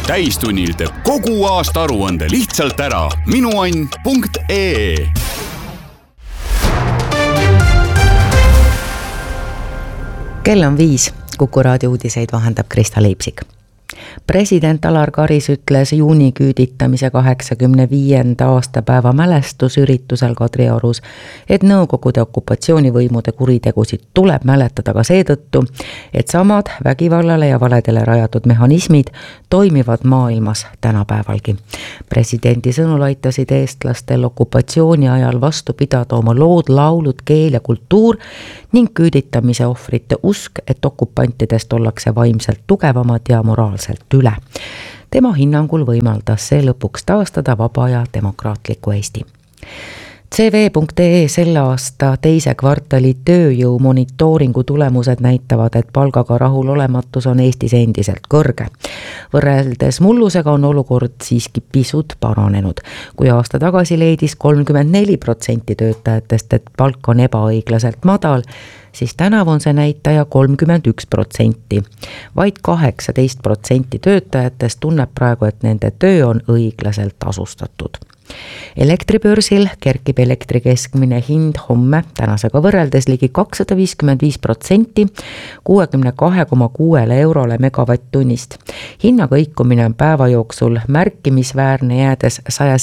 täistunnil teeb kogu aasta aruande lihtsalt ära. minuann.ee. Kell on 5. Kuku raadio uudiseid vahendab Krista Leipsik. President Alar Karis ütles juuniküüditamise 85. aastapäeva mälestusüritusel Kadriorus, et Nõukogude okupatsioonivõimude kuritegusid tuleb mäletada ka seetõttu, et samad vägivallale ja valedele rajatud mehhanismid toimivad maailmas tänapäevalgi. Presidendi sõnul aitasid eestlastel okupatsiooni ajal vastu pidada oma lood, laulud, keel ja kultuur ning küüditamise ohvrite usk, et okupantidest ollakse vaimselt tugevamad ja moraalselt üle. Tema hinnangul võimaldas see lõpuks taastada vaba ja demokraatliku Eesti. CV.ee selle aasta teise kvartali tööjõu monitooringu tulemused näitavad, et palgaga rahulolematus on Eestis endiselt kõrge. Võrreldes mullusega on olukord siiski pisut paranenud. Kui aasta tagasi leidis 34% töötajatest, et palk on ebaõiglaselt madal, siis tänavu on see näitaja 31%. Vaid 18% töötajatest tunneb praegu, et nende töö on õiglaselt tasustatud. Elektribörsil kerkib elektri keskmine hind homme tänasega võrreldes ligi 255%, 62,6 eurole megavatt-tunnist. Hinna kõikumine on päeva jooksul märkimisväärne, jäädes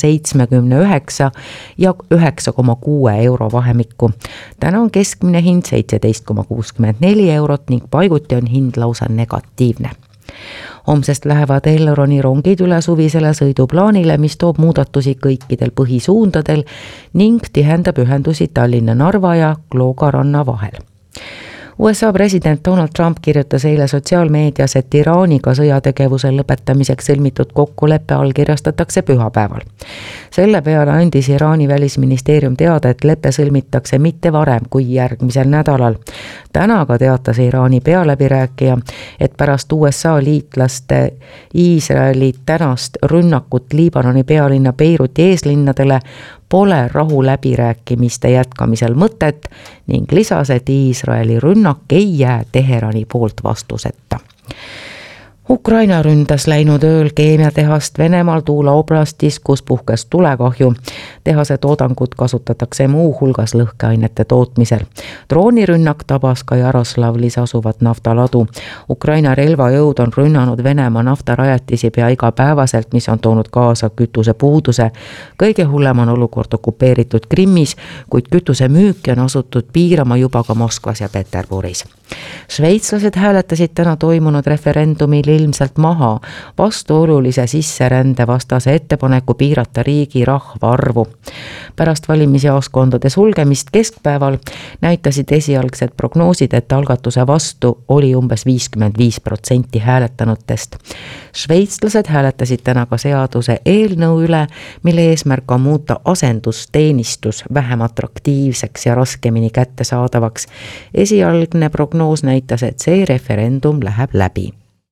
179 ja 9,6 euro vahemikku. Täna on keskmine hind 17,64 eurot ning paiguti on hind lausa negatiivne. Homsest lähevad Elroni rongid üle suvisele sõiduplaanile, mis toob muudatusi kõikidel põhisuundadel ning tihendab ühendusi Tallinna, Narva ja Kloogaranna vahel. USA president Donald Trump kirjutas eile sotsiaalmeedias, et Iraaniga sõjategevuse lõpetamiseks sõlmitud kokkulepe allkirjastatakse pühapäeval. Selle peale andis Iraani välisministeerium teada, et lepe sõlmitakse mitte varem kui järgmisel nädalal. Täna ka teatas Iraani pealäbirääkija, et pärast USA liitlaste Iisraeli tänast rünnakut Liibanoni pealinna Beiruti eeslinnadele pole rahuläbirääkimiste jätkamisel mõtet ning lisas, et Iisraeli rünnak ei jää Teherani poolt vastuseta. Ukraina ründas läinud ööl keemiatehast Venemaal Tuula oblastis, kus puhkes tulekahju. Tehase toodangut kasutatakse muu hulgas lõhkeainete tootmisel. Droonirünnak tabas ka Jaroslavlis asuvat naftaladu. Ukraina relvajõud on rünnanud Venemaa naftarajatisi pea igapäevaselt, mis on toonud kaasa kütuse puuduse. Kõige hullem on olukord okupeeritud Krimmis, kuid kütuse müüki on asutud piirama juba ka Moskvas ja Peterburis. Šveitslased hääletasid täna toimunud referendumil ilmselt maha vastuolulise sisserände vastase ettepaneku piirata riigi rahvaarvu. Pärast valimisjaoskondade sulgemist keskpäeval näitasid esialgsed prognoosid, et algatuse vastu oli umbes 55% hääletanutest. Šveitslased hääletasid täna ka seaduse eelnõu üle, mille eesmärk on muuta asendusteenistus vähem atraktiivseks ja raskemini kättesaadavaks. Esialgne prognoos näitas, et see referendum läheb läbi.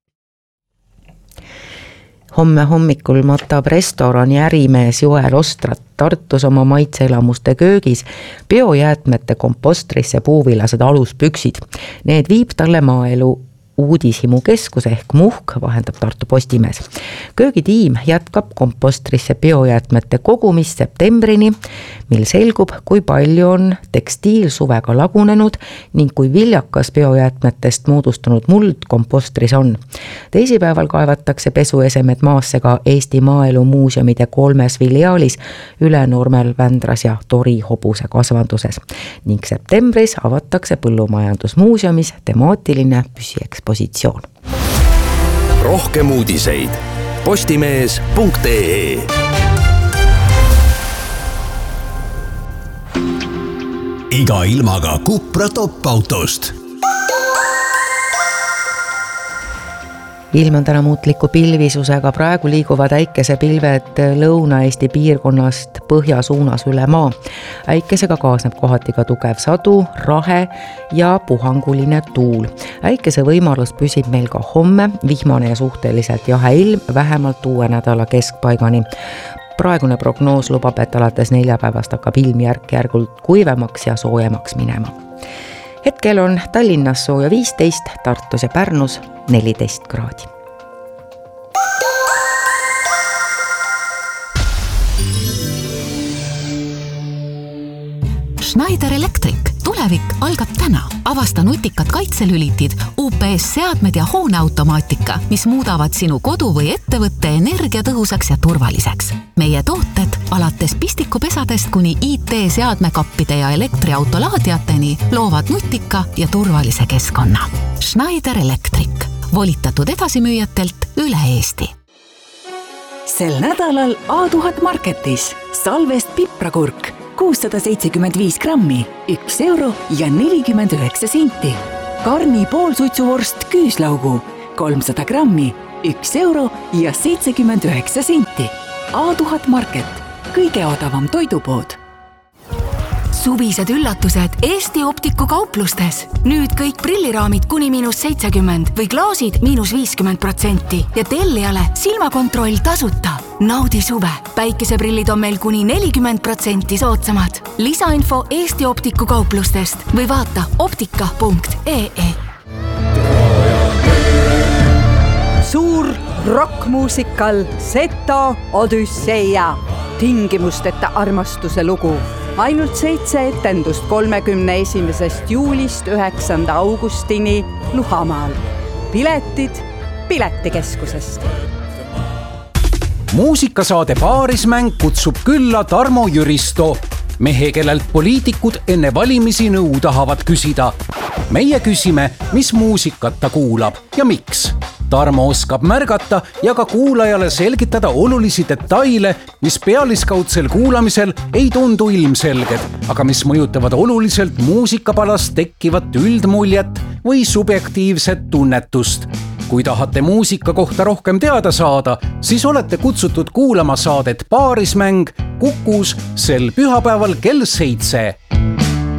Homme hommikul matab restorani ärimees Joel Ostrat Tartus oma maitseelamuste köögis biojäätmete kompostrisse puuvilased aluspüksid. Need viib talle maaelu uudishimukeskus ehk Muhk, vahendab Tartu Postimees. Köögitiim jätkab kompostrisse biojäätmete kogumist septembrini, mil selgub, kui palju on tekstiil suvega lagunenud ning kui viljakas biojäätmetest moodustunud muld kompostris on. Teisipäeval kaevatakse pesuesemed maasse ka Eesti Maaelu Muuseumide 3 filiaalis Ülenurmel, Vändras ja Tori hobuse kasvanduses ning septembris avatakse Põllumajandusmuuseumis temaatiline püsiekspositsioon. Rohkem uudiseid postimees.ee. Iga ilmaga Cupra top-autost. Ilm on täna muutliku pilvisusega, praegu liiguvad äikesepilved Lõuna-Eesti piirkonnast põhja suunas üle maa. Äikesega kaasneb kohati ka tugev sadu, rahe ja puhanguline tuul. Äikese võimalus püsib meil ka homme, vihmane ja suhteliselt jahe ilm vähemalt uue nädala keskpaigani. Praegune prognoos lubab, et alates neljapäevast hakkab ilm järk-järgult kuivemaks ja soojemaks minema. Hetkel on Tallinnas sooja 15, Tartus ja Pärnus 14 kraadi. Schneider Electric. Tulevik algab täna. Avasta nutikad kaitselülitid, UPS-seadmed ja hooneautomaatika, mis muudavad sinu kodu või ettevõtte energiatõhusaks ja turvaliseks. Meie tooted alates pistikupesadest kuni IT-seadmekappide ja elektriautolaadiateni loovad nutika ja turvalise keskkonna. Schneider Electric. Volitatud edasimüüjatelt üle Eesti. Sel nädalal A1000 Marketis Salvest piprakurk 675 grammi, 1 euro ja 49 senti. Karni poolsuitsuvorst küüslaugu 300 grammi, 1 euro ja 79 senti. A1000 Market, kõige odavam toidupood. Suvised üllatused Eesti Optiku kauplustes. Nüüd kõik prilliraamid kuni -70 või klaasid -50% ja tellijale silmakontroll tasuta. Naudi suve. Päikeseprillid on meil kuni 40% soodsamad. Lisainfo Eesti Optiku kauplustest või vaata optika.ee. Suur rockmuusikal Seto Odüsseia. Tingimusteta armastuse lugu. Ainult 7 etendust 31. juulist 9. augustini Luhamaal. Piletid Piletikeskusest. Muusikasaade Paarismäng kutsub külla Tarmo Jüristo, mehe, kellelt poliitikud enne valimisi nõu tahavad küsida. Meie küsime, mis muusikat ta kuulab ja miks. Tarmo oskab märgata ja ka kuulajale selgitada olulisi detaile, mis pealiskaudsel kuulamisel ei tundu ilmselged, aga mis mõjutavad oluliselt muusikapalast tekkivat üldmuljet või subjektiivset tunnetust. Kui tahate muusika kohta rohkem teada saada, siis olete kutsutud kuulama saadet Paarismäng Kukus sel pühapäeval kell 7.